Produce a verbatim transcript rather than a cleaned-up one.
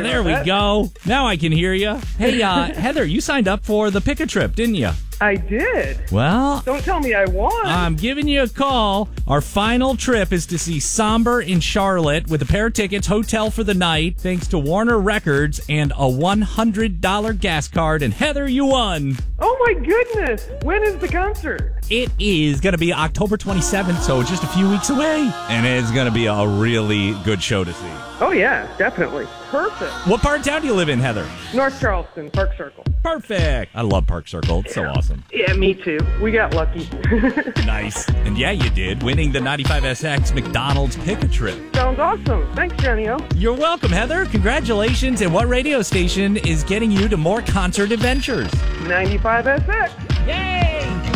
Sorry there we that. go. Now I can hear you. Hey, uh, Heather, you signed up for the Pick a Trip, didn't you? I did. Well, Don't tell me I won. I'm giving you a call. Our final trip is to see Somber in Charlotte with a pair of tickets, hotel for the night, thanks to Warner Records, and a one hundred dollars gas card. And Heather, you won. Oh my goodness. When is the concert? It is going to be October twenty-seventh, so just a few weeks away. And it's going to be a really good show to see. Oh yeah, definitely. Perfect. What part of town do you live in, Heather? North Charleston, Park Circle. Perfect. I love Park Circle. It's so awesome. Yeah, me too. We got lucky. Nice. And yeah, you did, winning the ninety-five S X McDonald's Pick a Trip. Sounds awesome. Thanks, Jenny-O. You're welcome, Heather. Congratulations. And what radio station is getting you to more concert adventures? ninety-five S X. Yay!